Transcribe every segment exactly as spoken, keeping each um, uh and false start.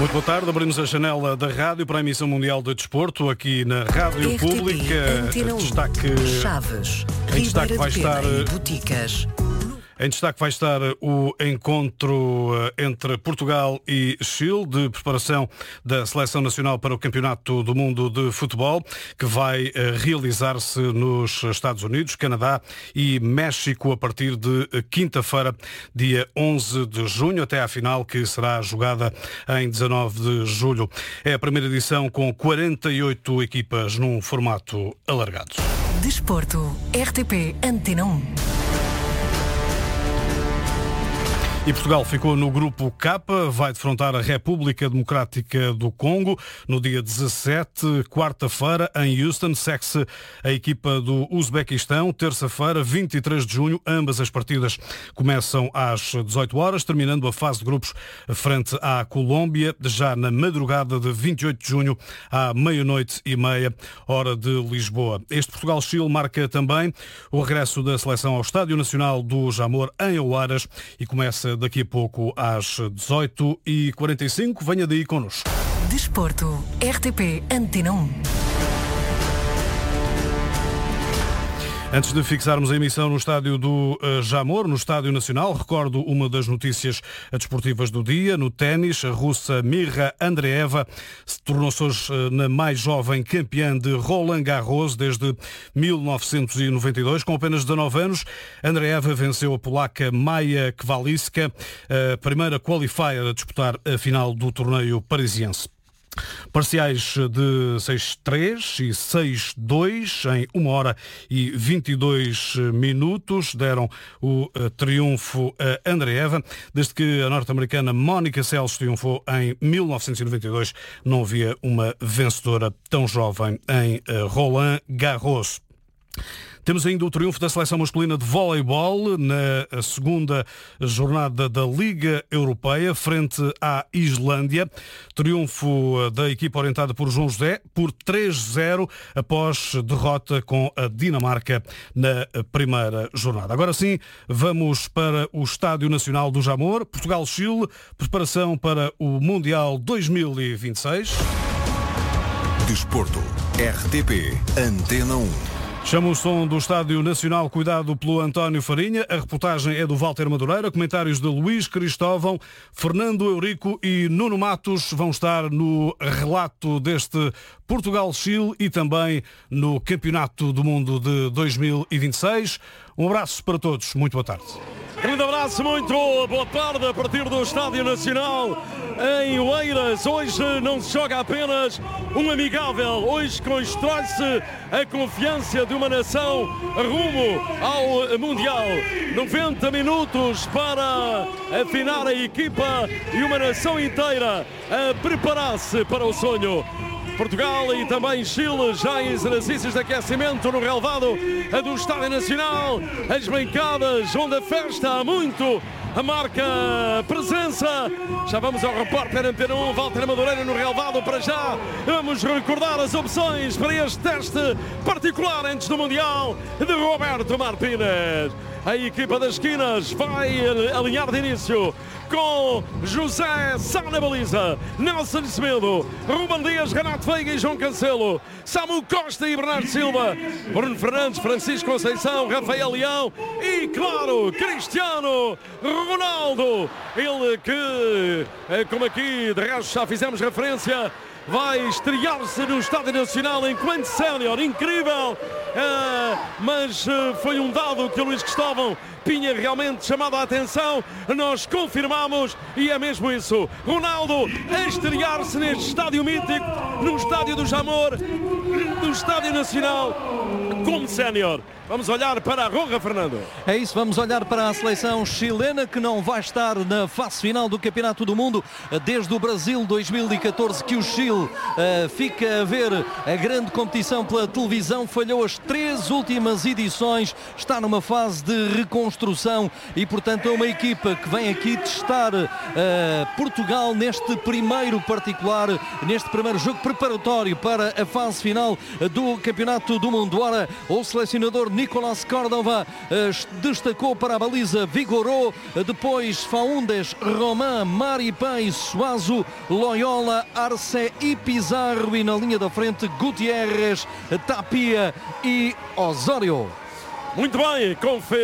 Muito boa tarde, abrimos a janela da rádio para a emissão mundial de desporto aqui na Rádio R T P, Pública. Antena um, Destaque, Chaves, em destaque vai de estar Pena e Boticas. Em destaque vai estar o encontro entre Portugal e Chile de preparação da Seleção Nacional para o Campeonato do Mundo de Futebol, que vai realizar-se nos Estados Unidos, Canadá e México a partir de quinta-feira, dia onze de junho, até à final, que será jogada em dezanove de julho. É a primeira edição com quarenta e oito equipas num formato alargado. Desporto, R T P Antena um. E Portugal ficou no grupo K, vai defrontar a República Democrática do Congo no dia dezassete, quarta-feira, em Houston. Segue-se a equipa do Uzbequistão, terça-feira, vinte e três de junho. Ambas as partidas começam às dezoito horas, terminando a fase de grupos frente à Colômbia, já na madrugada de vinte e oito de junho, à meia-noite e meia, hora de Lisboa. Este Portugal-Chile marca também o regresso da seleção ao Estádio Nacional do Jamor, em Oeiras, e começa daqui a pouco às dezoito e quarenta e cinco. Venha daí connosco. Desporto, R T P Antena um. Antes de fixarmos a emissão no estádio do Jamor, no Estádio Nacional, recordo uma das notícias desportivas do dia. No ténis, a russa Mirra Andreeva se tornou-se hoje na mais jovem campeã de Roland Garros desde mil novecentos e noventa e dois. Com apenas dezanove anos, Andreeva venceu a polaca Maja Kowalska, a primeira qualifier a disputar a final do torneio parisiense. Parciais de seis três e seis dois em uma hora e vinte e dois minutos deram o triunfo a Andreeva. Desde que a norte-americana Mónica Seles triunfou em mil novecentos e noventa e dois, não havia uma vencedora tão jovem em Roland Garros. Temos ainda o triunfo da seleção masculina de voleibol na segunda jornada da Liga Europeia frente à Islândia. Triunfo da equipa orientada por João José por três zero após derrota com a Dinamarca na primeira jornada. Agora sim, vamos para o Estádio Nacional do Jamor. Portugal-Chile, preparação para o Mundial dois mil e vinte e seis. Desporto, R T P Antena um. Chama o som do Estádio Nacional, cuidado pelo António Farinha. A reportagem é do Walter Madureira. Comentários de Luís Cristóvão, Fernando Eurico e Nuno Matos vão estar no relato deste Portugal-Chile e também no Campeonato do Mundo de dois mil e vinte e seis. Um abraço para todos. Muito boa tarde. Um abraço, muito boa tarde a partir do Estádio Nacional em Oeiras. Hoje não se joga apenas um amigável, hoje constrói-se a confiança de uma nação rumo ao Mundial. noventa minutos para afinar a equipa e uma nação inteira a preparar-se para o sonho. Portugal e também Chile já em exercícios de aquecimento no relvado do Estádio Nacional. As bancadas onde a festa há muito marca presença. Já vamos ao repórter Antena um, Walter Madureira no relvado para já. Vamos recordar as opções para este teste particular antes do Mundial de Roberto Martínez. A equipa das esquinas vai alinhar de início com José Sá na baliza, Nelson Semedo, Ruben Dias, Renato Veiga e João Cancelo, Samu Costa e Bernardo Silva, Bruno Fernandes, Francisco Conceição, Rafael Leão e, claro, Cristiano Ronaldo. Ele que, como aqui de resto já fizemos referência, vai estrear-se no Estádio Nacional enquanto sénior, incrível, uh, mas uh, foi um dado que o Luís Cristóvão tinha realmente chamado a atenção, nós confirmamos e é mesmo isso. Ronaldo a estrear-se neste estádio mítico, no Estádio do Jamor, no Estádio Nacional, como sénior. Vamos olhar para a Ronra, Fernando. É isso, vamos olhar para a seleção chilena que não vai estar na fase final do Campeonato do Mundo desde o Brasil dois mil e catorze, que o Chile uh, fica a ver a grande competição pela televisão, falhou as três últimas edições, está numa fase de reconstrução e, portanto, é uma equipa que vem aqui testar uh, Portugal neste primeiro particular, neste primeiro jogo preparatório para a fase final do Campeonato do Mundo. Ora, O selecionador Nicolás Córdova destacou para a baliza Vigoró, depois Faúndes, Román, Maripán, Suazo, Loyola, Arce e Pizarro, e na linha da frente Gutiérrez, Tapia e Osório. Muito bem,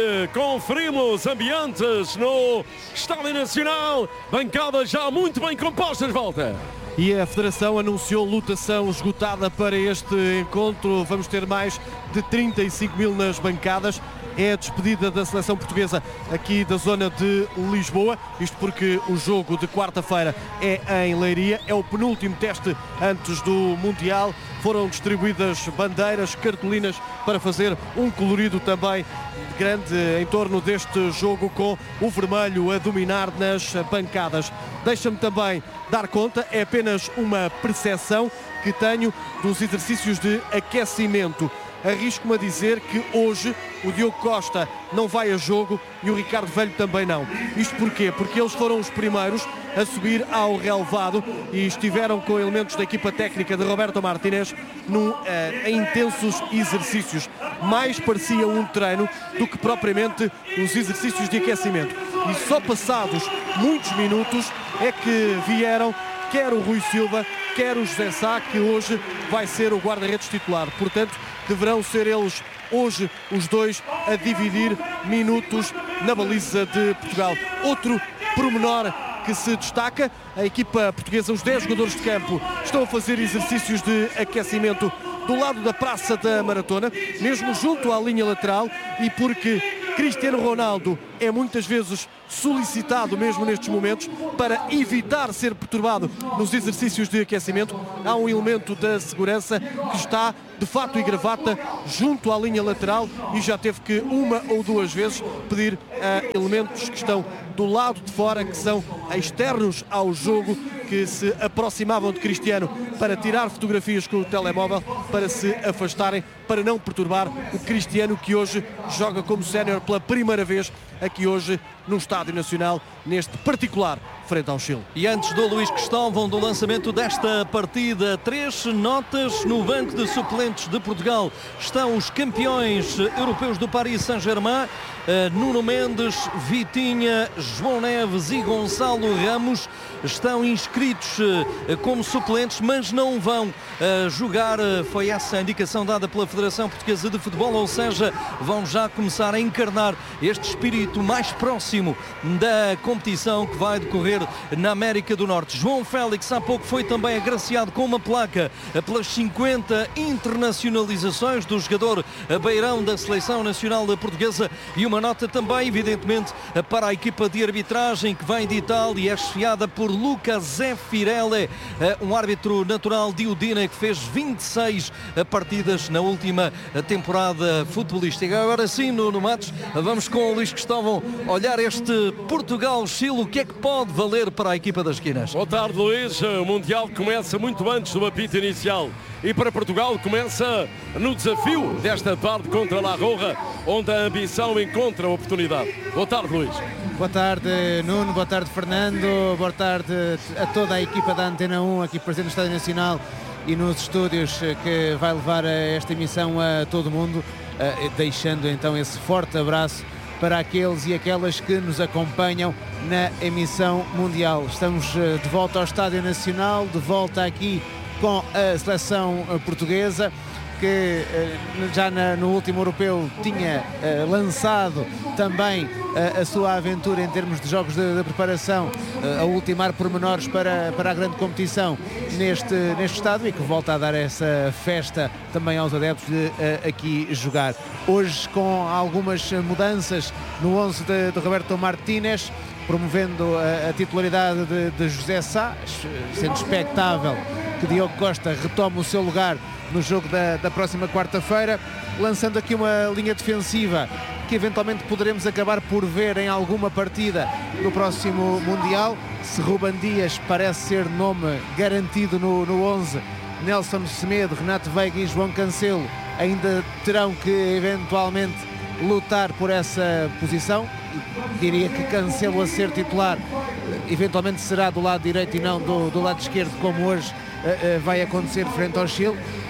conferimos ambientes no Estádio Nacional, bancadas já muito bem compostas, Walter. E a Federação anunciou lotação esgotada para este encontro. Vamos ter mais de trinta e cinco mil nas bancadas. É a despedida da seleção portuguesa aqui da zona de Lisboa, isto porque o jogo de quarta-feira é em Leiria, é o penúltimo teste antes do Mundial. Foram distribuídas bandeiras, cartolinas para fazer um colorido também grande em torno deste jogo, com o vermelho a dominar nas bancadas. Deixa-me também dar conta, é apenas uma percepção que tenho dos exercícios de aquecimento. Arrisco-me a dizer que hoje o Diogo Costa não vai a jogo e o Ricardo Velho também não. Isto porquê? Porque eles foram os primeiros a subir ao relevado e estiveram com elementos da equipa técnica de Roberto Martínez num, uh, em intensos exercícios. Mais parecia um treino do que propriamente os exercícios de aquecimento. E só passados muitos minutos é que vieram quer o Rui Silva, quer o José Sá, que hoje vai ser o guarda-redes titular. Portanto, deverão ser eles hoje os dois a dividir minutos na baliza de Portugal. Outro pormenor que se destaca, a equipa portuguesa, os dez jogadores de campo, estão a fazer exercícios de aquecimento do lado da Praça da Maratona, mesmo junto à linha lateral, e porque Cristiano Ronaldo é muitas vezes solicitado mesmo nestes momentos para evitar ser perturbado nos exercícios de aquecimento, há um elemento da segurança que está de fato e gravata junto à linha lateral e já teve que uma ou duas vezes pedir a elementos que estão do lado de fora, que são externos ao jogo, que se aproximavam de Cristiano para tirar fotografias com o telemóvel, para se afastarem, para não perturbar o Cristiano, que hoje joga como sénior pela primeira vez aqui hoje no Estádio Nacional, neste particular frente ao Chile. E antes do Luís Cristóvão, do lançamento desta partida, três notas no banco de suplentes de Portugal. Estão os campeões europeus do Paris Saint-Germain, Nuno Mendes, Vitinha, João Neves e Gonçalo Ramos. Estão inscritos como suplentes, mas não vão jogar. Foi essa a indicação dada pela Federação Portuguesa de Futebol, ou seja, vão já começar a encarnar este espírito mais próximo da competição que vai decorrer na América do Norte. João Félix há pouco foi também agraciado com uma placa pelas cinquenta internacionalizações do jogador beirão da Seleção Nacional Portuguesa, e uma nota também, evidentemente, para a equipa de arbitragem que vem de Itália, é chefiada por Luca Zeffirelli, um árbitro natural de Udine que fez vinte e seis partidas na última temporada futebolística. Agora sim, Nuno Matos, vamos com o Luís Cristóvão olhar este Portugal-Chile. O que é que pode valer para a equipa das esquinas? Boa tarde, Luís. O Mundial começa muito antes do apito inicial e para Portugal começa no desafio desta parte contra La Roja, onde a ambição encontra a oportunidade. Boa tarde, Luís. Boa tarde, Nuno. Boa tarde, Fernando. Boa tarde a toda a equipa da Antena um aqui presente no Estádio Nacional e nos estúdios, que vai levar esta emissão a todo mundo, deixando então esse forte abraço para aqueles e aquelas que nos acompanham na emissão mundial. Estamos de volta ao Estádio Nacional, de volta aqui com a seleção portuguesa, que já no último europeu tinha lançado também a sua aventura em termos de jogos de, de preparação, a ultimar pormenores para, para a grande competição neste, neste estádio, e que volta a dar essa festa também aos adeptos de aqui jogar. Hoje com algumas mudanças no onze de, de Roberto Martínez, promovendo a, a titularidade de, de José Sá, sendo expectável que Diogo Costa retome o seu lugar no jogo da, da próxima quarta-feira, lançando aqui uma linha defensiva que eventualmente poderemos acabar por ver em alguma partida do próximo Mundial. Se Ruben Dias parece ser nome garantido no, no onze, Nelson Semedo, Renato Veiga e João Cancelo ainda terão que eventualmente lutar por essa posição. Diria que Cancelo a ser titular eventualmente será do lado direito e não do, do lado esquerdo, como hoje uh, uh, vai acontecer frente ao Chile.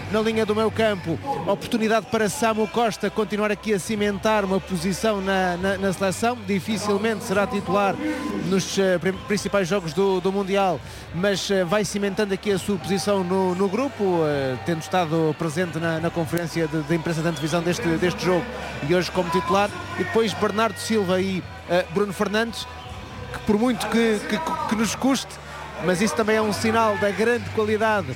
na linha do meio campo. Oportunidade para Samu Costa continuar aqui a cimentar uma posição na, na, na seleção. Dificilmente será titular nos uh, principais jogos do, do Mundial, mas uh, vai cimentando aqui a sua posição no, no grupo, uh, tendo estado presente na, na conferência de, de imprensa da antevisão deste, deste jogo e hoje como titular. E depois Bernardo Silva e uh, Bruno Fernandes, que por muito que, que, que nos custe, mas isso também é um sinal da grande qualidade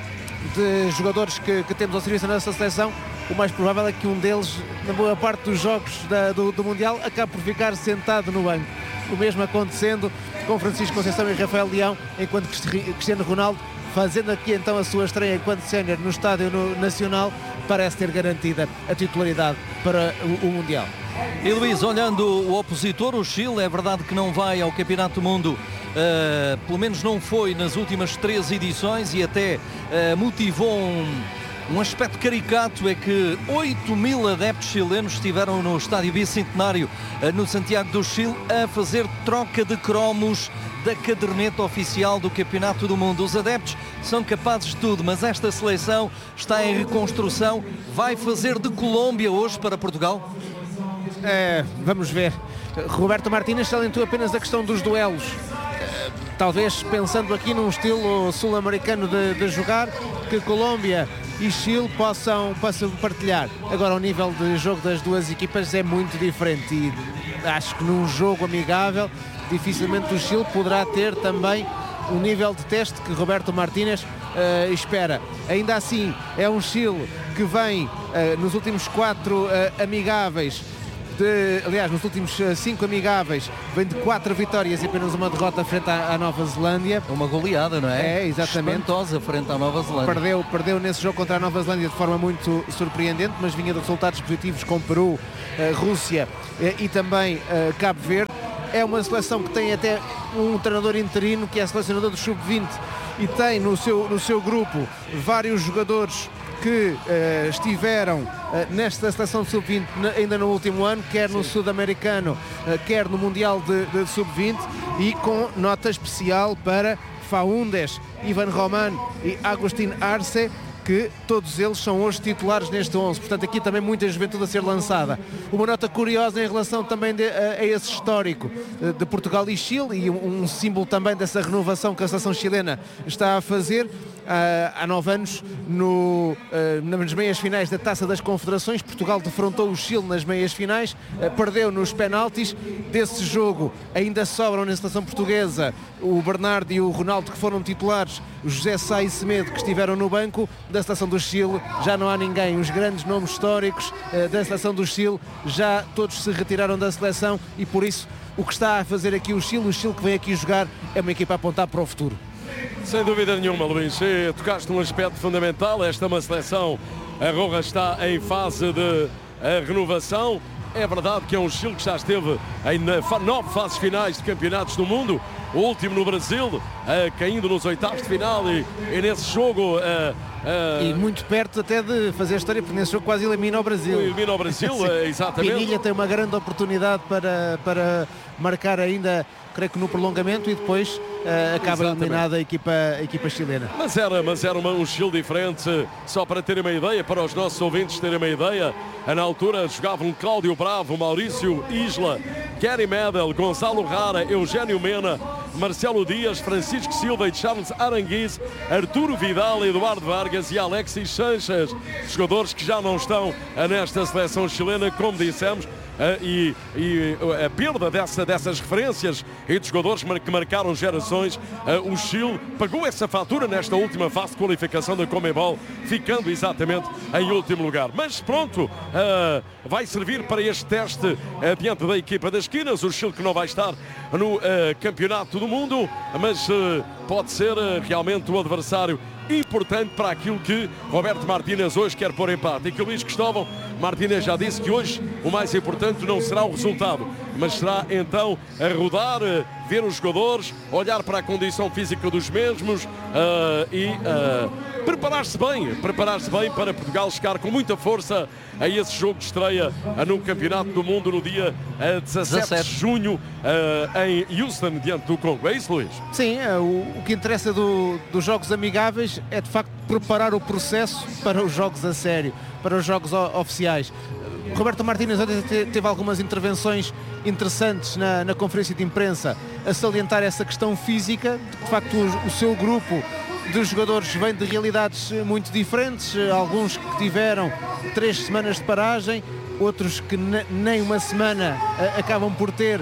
de jogadores que, que temos ao serviço da nossa seleção. O mais provável é que um deles, na boa parte dos jogos da, do, do Mundial, acabe por ficar sentado no banco. O mesmo acontecendo com Francisco Conceição e Rafael Leão, enquanto Cristiano Ronaldo, fazendo aqui então a sua estreia enquanto sénior no Estádio no Nacional, parece ter garantida a titularidade para o, o Mundial. E Luís, olhando o opositor, o Chile, é verdade que não vai ao Campeonato do Mundo, uh, pelo menos não foi nas últimas três edições, e até uh, motivou um, um aspecto caricato, é que oito mil adeptos chilenos estiveram no Estádio Bicentenário, uh, no Santiago do Chile, a fazer troca de cromos da caderneta oficial do Campeonato do Mundo. Os adeptos são capazes de tudo, mas esta seleção está em reconstrução. Vai fazer de Colômbia hoje para Portugal? É, vamos ver. Roberto Martínez salientou apenas a questão dos duelos, talvez pensando aqui num estilo sul-americano de, de jogar, que Colômbia e Chile possam, possam partilhar. Agora o nível de jogo das duas equipas é muito diferente e acho que num jogo amigável dificilmente o Chile poderá ter também o nível de teste que Roberto Martínez uh, espera. Ainda assim é um Chile que vem uh, nos últimos quatro uh, amigáveis De, aliás, nos últimos cinco amigáveis, vem de quatro vitórias e apenas uma derrota frente à, à Nova Zelândia. Uma goleada, não é? É, exatamente. Espantosa frente à Nova Zelândia. Perdeu, perdeu nesse jogo contra a Nova Zelândia de forma muito surpreendente, mas vinha de resultados positivos com Peru, eh, Rússia eh, e também eh, Cabo Verde. É uma seleção que tem até um treinador interino, que é selecionador do sub vinte, e tem no seu, no seu grupo vários jogadores que uh, estiveram uh, nesta seleção de sub vinte ainda no último ano, quer no Sul-Americano, uh, quer no Mundial de, de sub vinte, e com nota especial para Faúndes, Ivan Roman e Agustín Arce, que todos eles são hoje titulares neste onze. Portanto, aqui também muita juventude a ser lançada. Uma nota curiosa em relação também de, a, a esse histórico de Portugal e Chile, e um, um símbolo também dessa renovação que a seleção chilena está a fazer. Uh, há nove anos, no, uh, nas meias finais da Taça das Confederações, Portugal defrontou o Chile nas meias finais, uh, perdeu nos penaltis. Desse jogo ainda sobram na seleção portuguesa o Bernardo e o Ronaldo, que foram titulares, o José Sá e Semedo, que estiveram no banco. Da seleção do Chile já não há ninguém. Os grandes nomes históricos uh, da seleção do Chile já todos se retiraram da seleção, e por isso o que está a fazer aqui o Chile, o Chile que vem aqui jogar, é uma equipa a apontar para o futuro. Sem dúvida nenhuma, Luís. Tocaste um aspecto fundamental. Esta é uma seleção, a Roja está em fase de renovação. É verdade que é um Chile que já esteve em nove fases finais de campeonatos do mundo, o último no Brasil, caindo nos oitavos de final, e, e nesse jogo... Uh, e muito perto até de fazer a história, porque nesse jogo quase elimina o Brasil. Elimina o Brasil, exatamente. Pinilha tem uma grande oportunidade para, para marcar ainda, creio que no prolongamento, e depois uh, acaba exatamente eliminada a equipa, a equipa chilena. Mas era, mas era uma, um Chile diferente, só para terem uma ideia, para os nossos ouvintes terem uma ideia. Na altura jogavam Cláudio Bravo, Maurício Isla, Gary Medel, Gonçalo Rara, Eugênio Mena, Marcelo Dias, Francisco Silva e Charles Aranguiz, Arturo Vidal, Eduardo Vargas e Alexis Sanchez, jogadores que já não estão nesta seleção chilena, como dissemos. Uh, e, e a perda dessa, dessas referências e de jogadores que marcaram gerações, uh, o Chile pagou essa fatura nesta última fase de qualificação da Conmebol, ficando exatamente em último lugar. Mas pronto, uh, vai servir para este teste uh, diante da equipa das esquinas. O Chile que não vai estar no uh, Campeonato do Mundo, mas uh, pode ser uh, realmente um adversário importante para aquilo que Roberto Martínez hoje quer pôr em prática. E que o Luís Cristóvão Martínez já disse que hoje o mais importante não será o resultado, mas será então a rodar ver os jogadores, olhar para a condição física dos mesmos uh, e uh, preparar-se bem, preparar-se bem para Portugal chegar com muita força a esse jogo de estreia uh, no Campeonato do Mundo no dia uh, dezassete de junho uh, em Houston, diante do Congo. É isso, Luís? Sim, é, o, o que interessa do, dos jogos amigáveis é de facto preparar o processo para os jogos a sério, para os jogos o, oficiais. Roberto Martínez ontem teve algumas intervenções interessantes na, na conferência de imprensa a salientar essa questão física. De facto, o, o seu grupo de jogadores vem de realidades muito diferentes, alguns que tiveram três semanas de paragem, outros que nem uma semana acabam por ter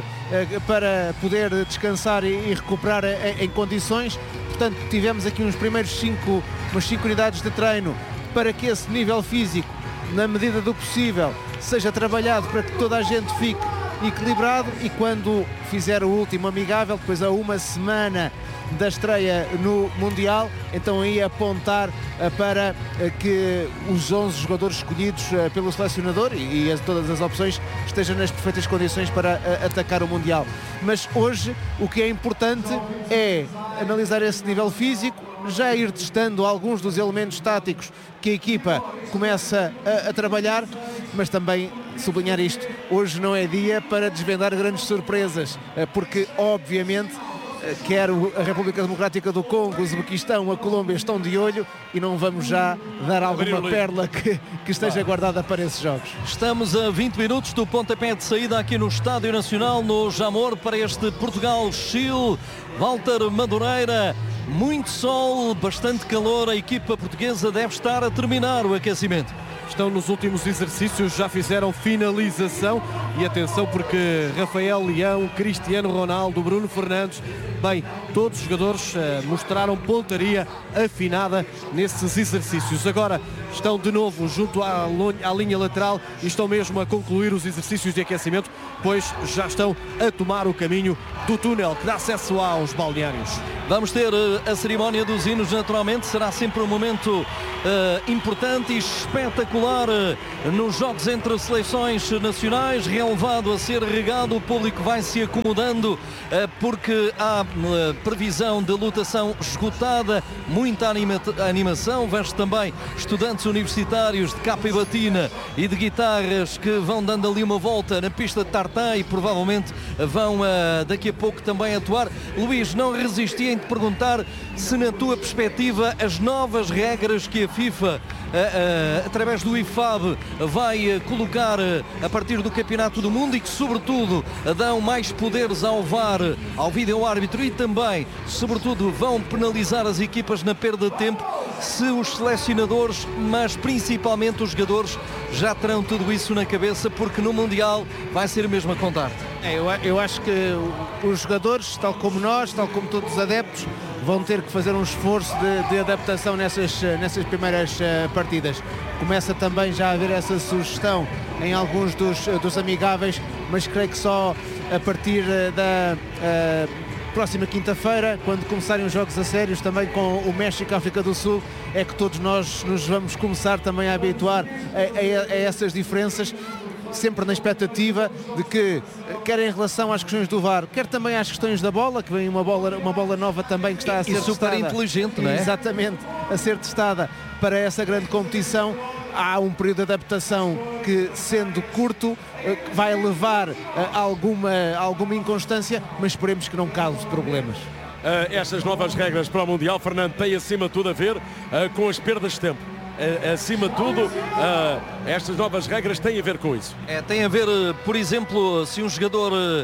para poder descansar e recuperar em condições. Portanto, tivemos aqui uns primeiros cinco, umas cinco unidades de treino para que esse nível físico, na medida do possível, seja trabalhado para que toda a gente fique equilibrado, e quando fizer o último amigável, depois a uma semana da estreia no Mundial, então aí apontar uh, para uh, que os onze jogadores escolhidos uh, pelo selecionador e, e as, todas as opções estejam nas perfeitas condições para uh, atacar o Mundial. Mas hoje o que é importante é analisar esse nível físico, já ir testando alguns dos elementos táticos que a equipa começa a, a trabalhar, mas também sublinhar isto: hoje não é dia para desvendar grandes surpresas, uh, porque obviamente quer a República Democrática do Congo, o Uzbequistão, a Colômbia estão de olho, e não vamos já dar alguma pérola que, que esteja guardada para esses jogos. Estamos a vinte minutos do pontapé de saída aqui no Estádio Nacional, no Jamor, para este Portugal-Chile. Walter Madureira, muito sol, bastante calor, a equipa portuguesa deve estar a terminar o aquecimento. Estão nos últimos exercícios, já fizeram finalização, e atenção porque Rafael Leão, Cristiano Ronaldo, Bruno Fernandes, bem, todos os jogadores uh, mostraram pontaria afinada nesses exercícios. Agora estão de novo junto à, à linha lateral e estão mesmo a concluir os exercícios de aquecimento, pois já estão a tomar o caminho do túnel que dá acesso aos balneários. Vamos ter uh, a cerimónia dos hinos, naturalmente, será sempre um momento uh, importante e espetacular uh, nos jogos entre seleções nacionais, relevado a ser regado, o público vai se acomodando uh, porque há uh, previsão de lotação esgotada, muita anima animação, vejo também estudantes universitários de capa e batina e de guitarras que vão dando ali uma volta na pista de tartan e provavelmente vão uh, daqui a pouco também atuar. Luís, não resisti em te perguntar se, na tua perspectiva, as novas regras que a FIFA, uh, uh, através do I F A B, vai uh, colocar uh, a partir do Campeonato do Mundo, e que, sobretudo, uh, dão mais poderes ao V A R, ao vídeo-árbitro, e também, sobretudo, vão penalizar as equipas na perda de tempo, se os selecionadores, mas principalmente os jogadores, já terão tudo isso na cabeça, porque no Mundial vai ser mesmo a contar. É, eu, eu acho que os jogadores, tal como nós, tal como todos os adeptos, vão ter que fazer um esforço de, de adaptação nessas, nessas primeiras uh, partidas. Começa também já a haver essa sugestão em alguns dos, dos amigáveis, mas creio que só a partir uh, da uh, próxima quinta-feira, quando começarem os jogos a sérios, também com o México e a África do Sul, é que todos nós nos vamos começar também a habituar a, a, a essas diferenças, sempre na expectativa de que, quer em relação às questões do V A R, quer também às questões da bola, que vem uma bola, uma bola nova também que está a ser e super testada, inteligente, não é? Exatamente, a ser testada para essa grande competição. Há um período de adaptação que, sendo curto, vai levar a alguma, alguma inconstância, mas esperemos que não cause problemas. Uh, estas novas regras para o Mundial, Fernando, têm acima de tudo a ver uh, com as perdas de tempo. Uh, acima de tudo, uh, estas novas regras têm a ver com isso. É, tem a ver, por exemplo, se um jogador uh,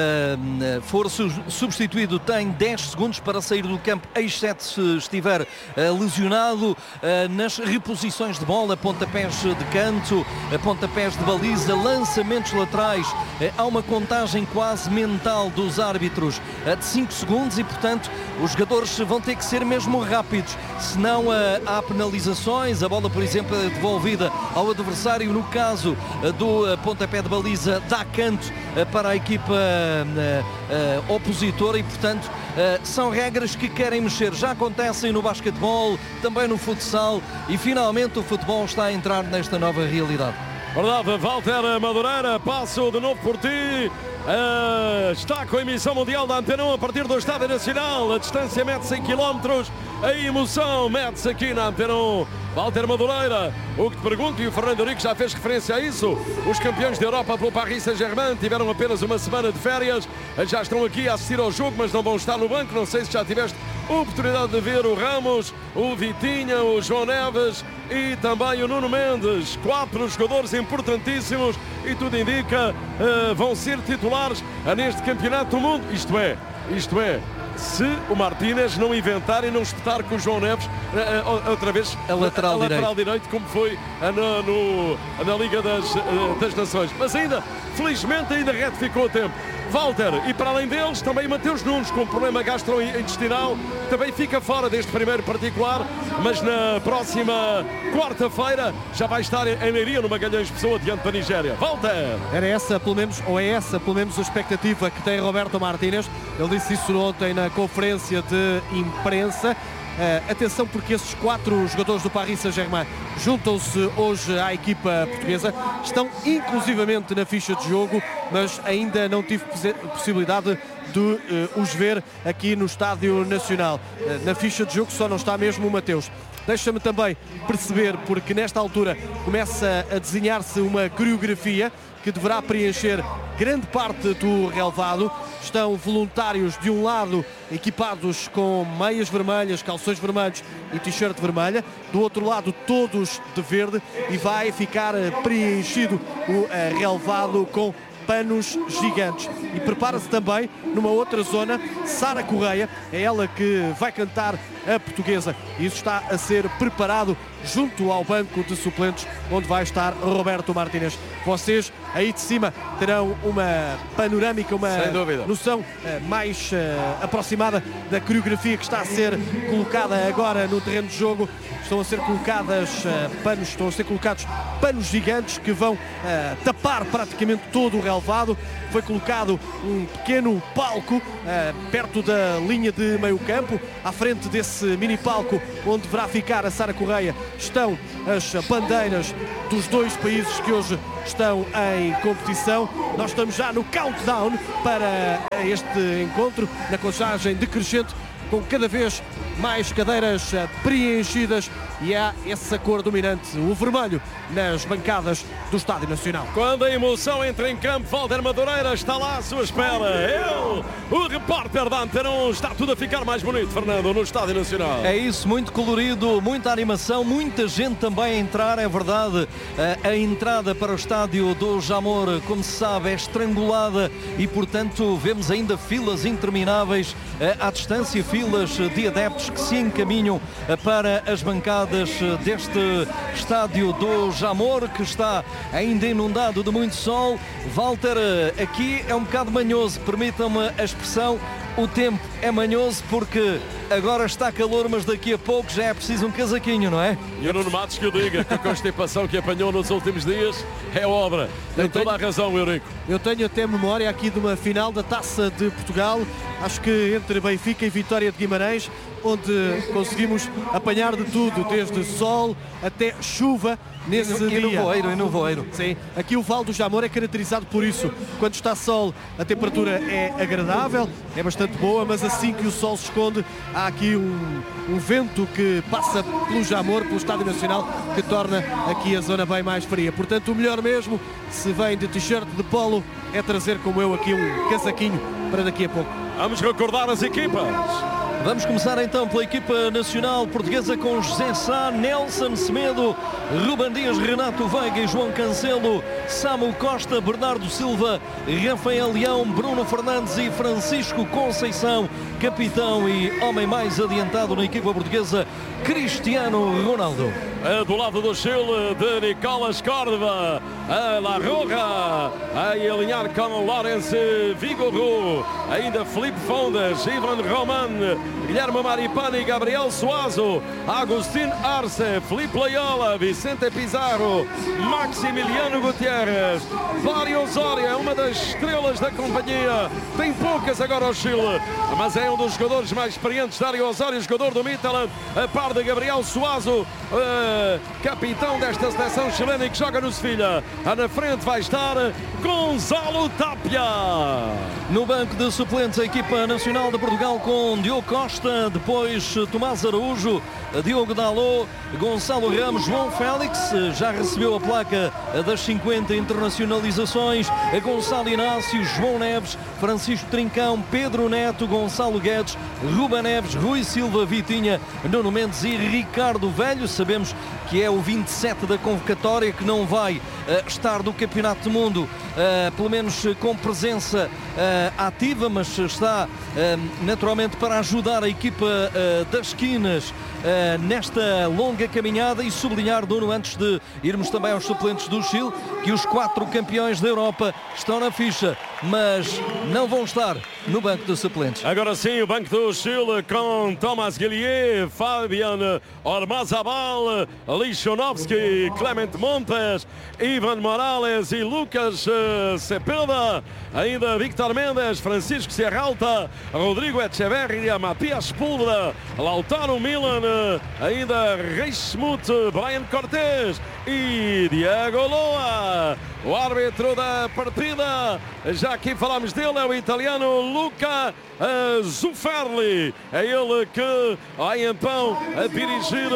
uh, for su substituído, tem dez segundos para sair do campo, exceto se estiver uh, lesionado. Uh, nas reposições de bola, pontapés de canto, uh, pontapés de baliza, lançamentos laterais, uh, há uma contagem quase mental dos árbitros uh, de cinco segundos, e portanto os jogadores vão ter que ser mesmo rápidos, senão uh, há penalizações. A bola, por exemplo, é devolvida ao adversário, no caso uh, do uh, pontapé de baliza, dá canto uh, para a equipa uh, uh, opositora, e portanto uh, são regras que querem mexer. Já acontecem no basquetebol, também no futsal, e finalmente o futebol está a entrar nesta nova realidade. Verdade, Walter Madureira, passo de novo por ti. Uh, está com a emissão mundial da Antena um a partir do Estádio Nacional. A distância mede-se em quilómetros. A emoção mede-se aqui na Antena um. Walter Madureira, o que te pergunto, e o Fernando Henrique já fez referência a isso, os campeões da Europa pelo Paris Saint-Germain tiveram apenas uma semana de férias, já estão aqui a assistir ao jogo, mas não vão estar no banco. Não sei se já tiveste a oportunidade de ver o Ramos, o Vitinha, o João Neves e também o Nuno Mendes. Quatro jogadores importantíssimos e tudo indica uh, vão ser titulares neste campeonato do mundo. Isto é, isto é, se o Martínez não inventar e não espetar com o João Neves uh, outra vez a lateral, a, a lateral direito. direito, como foi uh, no, no, na Liga das, uh, das Nações. Mas ainda, felizmente, ainda retificou o tempo. Walter, e para além deles, também Mateus Nunes, com problema gastrointestinal, também fica fora deste primeiro particular, mas na próxima quarta-feira já vai estar em Leiria, no Magalhães Pessoa, diante da Nigéria. Walter! Era essa, pelo menos, ou é essa, pelo menos, a expectativa que tem Roberto Martínez. Ele disse isso ontem na conferência de imprensa. Uh, atenção, porque esses quatro jogadores do Paris Saint-Germain juntam-se hoje à equipa portuguesa, estão inclusivamente na ficha de jogo, mas ainda não tive possibilidade de uh, os ver aqui no Estádio Nacional. Uh, na ficha de jogo só não está mesmo o Mateus. Deixa-me também perceber, porque nesta altura começa a desenhar-se uma coreografia que deverá preencher grande parte do relvado. Estão voluntários de um lado equipados com meias vermelhas, calções vermelhos e t-shirt vermelha, do outro lado todos de verde, e vai ficar preenchido o relvado com panos gigantes. E prepara-se também numa outra zona Sara Correia, é ela que vai cantar a portuguesa. Isso está a ser preparado junto ao banco de suplentes, onde vai estar Roberto Martínez. Vocês aí de cima terão uma panorâmica, uma noção uh, mais uh, aproximada da coreografia que está a ser colocada agora no terreno de jogo. Estão a ser colocadas uh, panos, estão a ser colocados panos gigantes que vão uh, tapar praticamente todo o relvado. Foi colocado um pequeno palco uh, perto da linha de meio campo. À frente desse mini palco, onde deverá ficar a Sara Correia, estão as bandeiras dos dois países que hoje estão em competição. Nós estamos já no countdown para este encontro, na contagem decrescente, com cada vez mais cadeiras preenchidas, e há essa cor dominante, o vermelho, nas bancadas do Estádio Nacional. Quando a emoção entra em campo, Walter Madureira está lá à sua espera. Ele, o repórter da Antena um, está tudo a ficar mais bonito, Fernando, no Estádio Nacional. É isso, muito colorido, muita animação, muita gente também a entrar, é verdade. A, a entrada para o estádio do Jamor, como se sabe, é estrangulada e, portanto, vemos ainda filas intermináveis à distância, filas de adeptos que se encaminham para as bancadas deste estádio do Jamor, que está ainda inundado de muito sol. Walter, aqui é um bocado manhoso, permitam-me a expressão, o tempo é manhoso, porque agora está calor, mas daqui a pouco já é preciso um casaquinho, não é? E o Nuno Matos que eu diga que a constipação que apanhou nos últimos dias é obra. Tem toda a razão, Eurico. Eu tenho até memória aqui de uma final da Taça de Portugal, acho que entre Benfica e Vitória de Guimarães, onde conseguimos apanhar de tudo, desde sol até chuva nesse e no, dia. E no voeiro, e no voeiro. Sim, aqui o Val do Jamor é caracterizado por isso. Quando está sol, a temperatura é agradável, é bastante boa, mas assim que o sol se esconde, há aqui um, um vento que passa pelo Jamor, pelo Estádio Nacional, que torna aqui a zona bem mais fria. Portanto, o melhor mesmo, se vem de t-shirt de polo, é trazer como eu aqui um casaquinho para daqui a pouco. Vamos recordar as equipas. Vamos começar então pela equipa nacional portuguesa, com José Sá, Nelson Semedo, Ruben Dias, Renato Veiga e João Cancelo, Samu Costa, Bernardo Silva, Rafael Leão, Bruno Fernandes e Francisco Conceição, capitão e homem mais adiantado na equipa portuguesa, Cristiano Ronaldo. Do lado do Chile, de Nicolas Córdoba, a La Roja, a alinhar com Lawrence Vigouroux, ainda Felipe Fondas, Ivan Roman, Guilherme Maripani, Gabriel Suazo, Agustín Arce, Felipe Loyola, Vicente Pizarro, Maximiliano Gutierrez. Dário Osório é uma das estrelas da companhia, tem poucas agora ao Chile, mas é um dos jogadores mais experientes. Dário Osório, jogador do Midtjylland, a par de Gabriel Suazo, uh, capitão desta seleção chilena e que joga no Sevilha. Na frente vai estar Gonzalo Tapia. No banco de suplentes, a equipa nacional de Portugal com Diogo Costa, depois Tomás Araújo, Diogo Dalot, Gonçalo Ramos, João Félix, já recebeu a placa das cinquenta internacionalizações, Gonçalo Inácio, João Neves, Francisco Trincão, Pedro Neto, Gonçalo Guedes, Ruben Neves, Rui Silva, Vitinha, Nuno Mendes e Ricardo Velho. Sabemos que é o vinte e sete da convocatória, que não vai uh, estar no Campeonato do Mundo, uh, pelo menos uh, com presença uh, ativa, mas está uh, naturalmente para ajudar a equipa uh, das esquinas uh, nesta longa caminhada. E sublinhar, Nuno, antes de irmos também aos suplentes do Chile, que os quatro campeões da Europa estão na ficha, mas não vão estar no banco de suplentes. Agora sim, o banco do Chile com Thomas Guillier, Fabian Ormazabal, Lichonovski, Clement Montes, Ivan Morales e Lucas uh, Cepeda, ainda Victor Mendes, Francisco Serralta, Rodrigo Echeverria, Matias Pulvera, Lautaro Milan, uh, ainda Reismuth, Brian Cortés e Diego Loa. O árbitro da partida, já aqui falamos dele, é o italiano Luca uh, Zuffarli. É ele que vai então a dirigir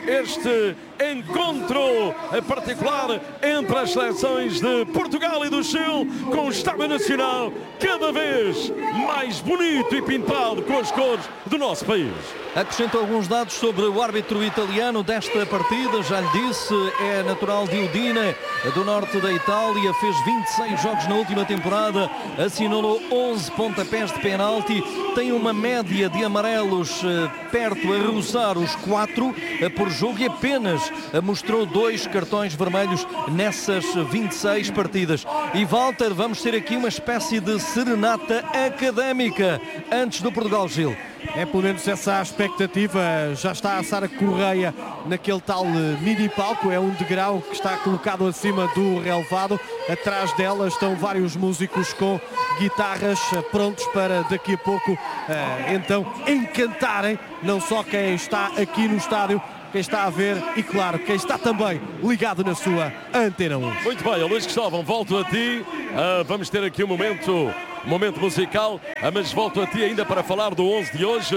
este encontro particular entre as seleções de Portugal e do Chile, com o Estádio Nacional cada vez mais bonito e pintado com as cores do nosso país. Acrescento alguns dados sobre o árbitro italiano desta partida. Já lhe disse, é natural de Udine, do norte da Itália, fez vinte e seis jogos na última temporada, assinalou onze pontapés de penalti, tem uma média de amarelos perto a roçar os quatro por jogo e apenas mostrou dois cartões vermelhos nessas vinte e seis partidas. E Walter, vamos ter aqui uma espécie de serenata académica antes do Portugal-Chile. É pelo menos essa a expectativa. Já está a Sara Correia naquele tal mini palco, é um degrau que está colocado acima do relevado. Atrás dela estão vários músicos com guitarras prontos para daqui a pouco então encantarem não só quem está aqui no estádio, quem está a ver e, claro, quem está também ligado na sua Antena um. Muito bem, Luís Cristóvão, volto a ti. Uh, vamos ter aqui um momento, um momento musical, uh, mas volto a ti ainda para falar do onze de hoje.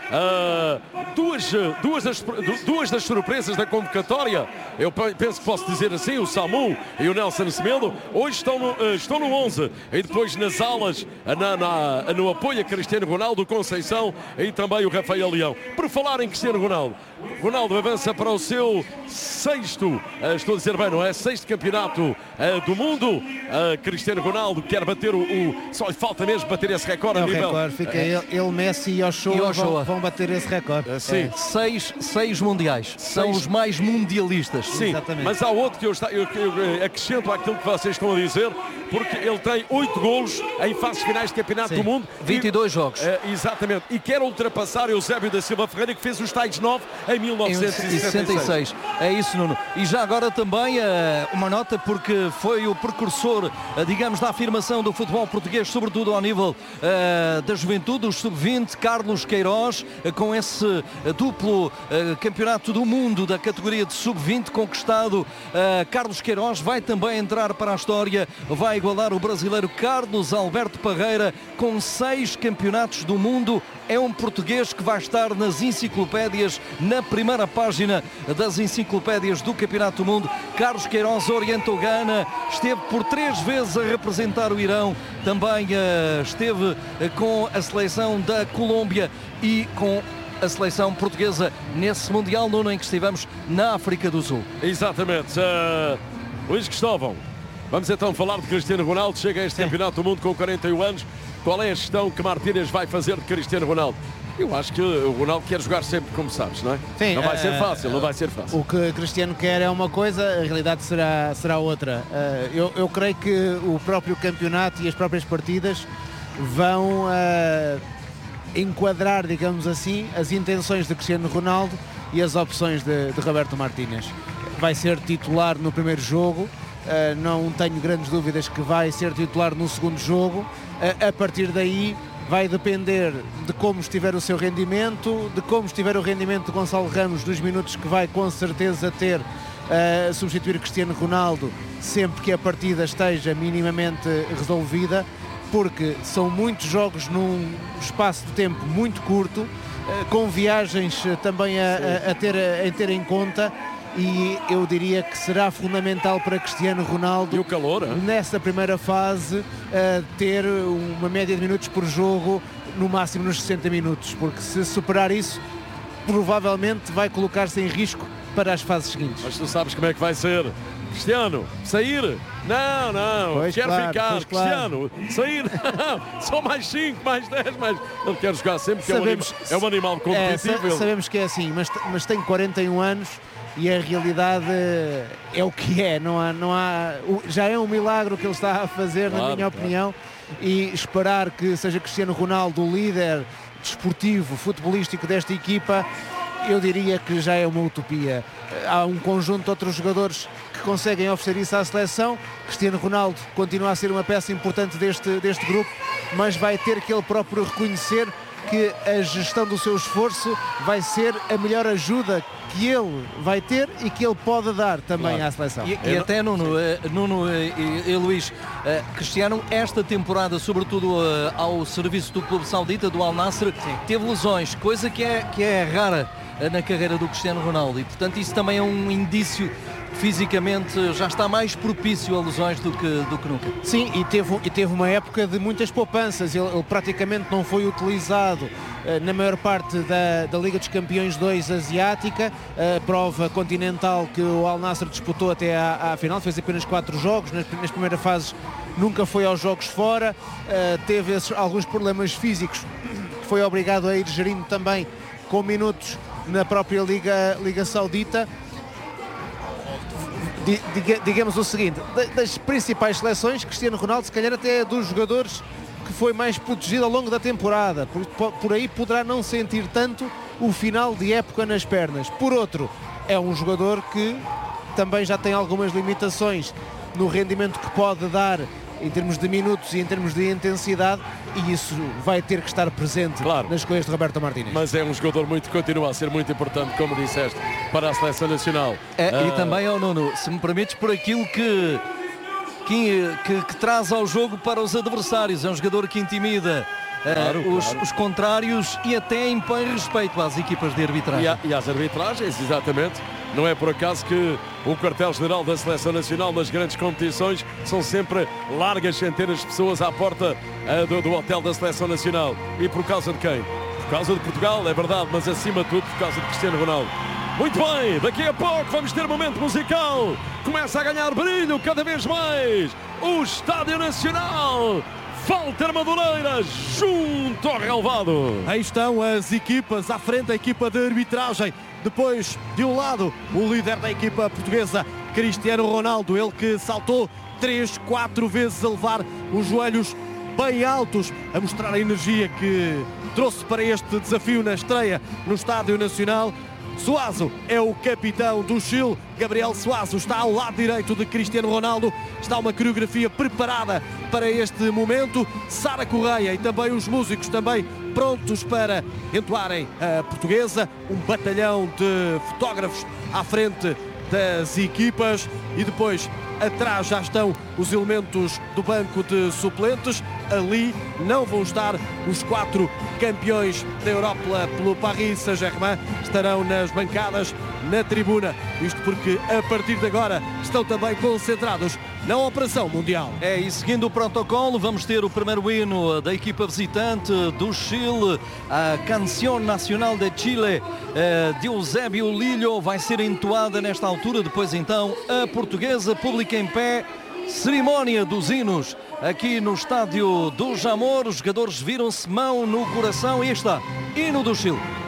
Uh, duas, duas, das, duas das surpresas da convocatória, eu penso que posso dizer assim, o Samu e o Nelson Semedo, hoje estão no, uh, estão no onze, e depois nas alas, na, na, no apoio a Cristiano Ronaldo, Conceição e também o Rafael Leão. Por falar em Cristiano Ronaldo, Ronaldo avança para o seu sexto, uh, estou a dizer bem, não é? Sexto campeonato uh, do mundo. Uh, Cristiano Ronaldo quer bater o, o. Só lhe falta mesmo bater esse recorde. É a o nível. recorde, fica ele, ele, Messi e Ochoa, vão, vão bater esse recorde. Uh, sim. É. Seis, seis mundiais, seis. São os mais mundialistas. Sim, exatamente. Mas há outro que eu, está, eu, eu acrescento àquilo que vocês estão a dizer, porque ele tem oito golos em fases finais de campeonato Sim. do mundo. vinte e dois e, jogos. Uh, exatamente. E quer ultrapassar Eusébio da Silva Ferreira, que fez os tais nove em mil novecentos e sessenta e seis. É isso, Nuno. E já agora também uh, uma nota, porque foi o precursor, uh, digamos, da afirmação do futebol português, sobretudo ao nível uh, da juventude, os sub vinte, Carlos Queiroz, uh, com esse uh, duplo uh, campeonato do mundo da categoria de sub vinte conquistado. Uh, Carlos Queiroz vai também entrar para a história, vai igualar o brasileiro Carlos Alberto Parreira com seis campeonatos do mundo. É um português que vai estar nas enciclopédias, na primeira página das enciclopédias do Campeonato do Mundo. Carlos Queiroz orientou Gana, esteve por três vezes a representar o Irão, também uh, esteve uh, com a seleção da Colômbia e com a seleção portuguesa nesse Mundial, no em que estivemos na África do Sul. Exatamente. Uh, Luís Cristóvão, vamos então falar de Cristiano Ronaldo. Chega a este Sim. Campeonato do Mundo com quarenta e um anos. Qual é a gestão que Martínez vai fazer de Cristiano Ronaldo? Eu acho que o Ronaldo quer jogar sempre, como sabes, não é? Sim, não vai uh, ser fácil, não vai ser fácil. O que Cristiano quer é uma coisa, a realidade será, será outra. Uh, eu, eu creio que o próprio campeonato e as próprias partidas vão uh, enquadrar, digamos assim, as intenções de Cristiano Ronaldo e as opções de, de Roberto Martínez. Vai ser titular no primeiro jogo, uh, não tenho grandes dúvidas que vai ser titular no segundo jogo. Uh, a partir daí vai depender de como estiver o seu rendimento, de como estiver o rendimento de Gonçalo Ramos nos minutos que vai com certeza ter a uh, substituir Cristiano Ronaldo sempre que a partida esteja minimamente resolvida, porque são muitos jogos num espaço de tempo muito curto, uh, com viagens também a, a, a, ter, a ter em conta. E eu diria que será fundamental para Cristiano Ronaldo, e o calor, hein? nessa primeira fase, uh, ter uma média de minutos por jogo no máximo nos sessenta minutos, porque se superar isso provavelmente vai colocar-se em risco para as fases seguintes. Mas tu sabes como é que vai ser. Cristiano, sair? Não, não, pois quer claro, ficar. Cristiano, claro. Sair? Não, só mais cinco, mais dez, mais... Ele quer jogar sempre, que sabemos, é, um animal, é um animal competitivo. É, sa sabemos que é assim, mas, mas tem quarenta e um anos e a realidade é o que é. Não há, não há, já é um milagre o que ele está a fazer, claro, na minha opinião, claro. E esperar que seja Cristiano Ronaldo o líder desportivo, futebolístico desta equipa, eu diria que já é uma utopia. Há um conjunto de outros jogadores que conseguem oferecer isso à seleção. Cristiano Ronaldo continua a ser uma peça importante deste, deste grupo, mas vai ter que ele próprio reconhecer que a gestão do seu esforço vai ser a melhor ajuda que ele vai ter e que ele pode dar também, claro, à seleção. E, e até Nuno, uh, Nuno uh, e, e Luís, uh, Cristiano, esta temporada, sobretudo uh, ao serviço do clube saudita, do Al Nassr, sim, teve lesões, coisa que é, que é rara uh, na carreira do Cristiano Ronaldo, e portanto isso também é um indício que fisicamente já está mais propício a lesões do que, do que nunca. Sim, e teve, e teve uma época de muitas poupanças. Ele, ele praticamente não foi utilizado uh, na maior parte da, da Liga dos Campeões dois asiática, a prova continental que o Al Nassr disputou até à, à final, fez apenas quatro jogos, nas, nas primeiras fases nunca foi aos jogos fora, uh, teve esses, alguns problemas físicos que foi obrigado a ir gerindo também com minutos na própria Liga, Liga Saudita. Diga, digamos o seguinte, das principais seleções, Cristiano Ronaldo se calhar até é dos jogadores que foi mais protegido ao longo da temporada, por, por aí poderá não sentir tanto o final de época nas pernas. Por outro, é um jogador que também já tem algumas limitações no rendimento que pode dar em termos de minutos e em termos de intensidade, e isso vai ter que estar presente, claro, nas escolhas de Roberto Martínez. Mas é um jogador muito, continua a ser muito importante, como disseste, para a seleção nacional. É, ah. E também, oh Nuno, se me permites, por aquilo que, que, que, que traz ao jogo para os adversários. É um jogador que intimida claro, uh, os, claro. os contrários e até impõe respeito às equipas de arbitragem. E, a, e às arbitragens, exatamente. Não é por acaso que o quartel-general da Seleção Nacional nas grandes competições são sempre largas centenas de pessoas à porta uh, do, do hotel da Seleção Nacional. E por causa de quem? Por causa de Portugal, é verdade, mas acima de tudo por causa de Cristiano Ronaldo. Muito bem, daqui a pouco vamos ter um momento musical. Começa a ganhar brilho cada vez mais o Estádio Nacional. Walter Madureira junto ao relvado. Aí estão as equipas à frente, a equipa de arbitragem. Depois, de um lado, o líder da equipa portuguesa, Cristiano Ronaldo, ele que saltou três, quatro vezes a levar os joelhos bem altos, a mostrar a energia que trouxe para este desafio na estreia no Estádio Nacional. Suazo é o capitão do Chile. Gabriel Suazo está ao lado direito de Cristiano Ronaldo. Está uma coreografia preparada para este momento. Sara Correia e também os músicos também prontos para entoarem a portuguesa. Um batalhão de fotógrafos à frente das equipas e depois atrás já estão os elementos do banco de suplentes. Ali não vão estar os quatro campeões da Europa pelo Paris Saint-Germain, estarão nas bancadas, na tribuna, isto porque a partir de agora estão também concentrados na Operação Mundial. É, e seguindo o protocolo, vamos ter o primeiro hino da equipa visitante do Chile, a Canção Nacional de Chile, de Eusébio Lillo, vai ser entoada nesta altura, depois então a portuguesa, pública em pé, cerimónia dos hinos aqui no estádio do Jamor, os jogadores viram-se mão no coração e está, hino do Chile.